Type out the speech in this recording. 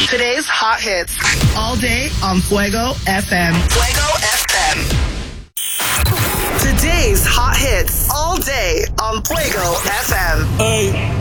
Today's hot hits. All day on Fuego FM. Fuego FM. Today's hot hits. All day on Fuego FM. Hey.